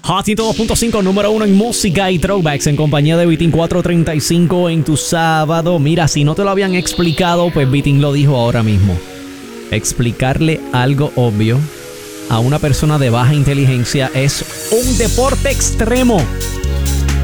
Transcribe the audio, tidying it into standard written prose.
Hot 102.5, número 1 en música y throwbacks, en compañía de Vitín 435 en tu sábado. Mira, si no te lo habían explicado, pues Vitín lo dijo ahora mismo. Explicarle algo obvio a una persona de baja inteligencia es un deporte extremo.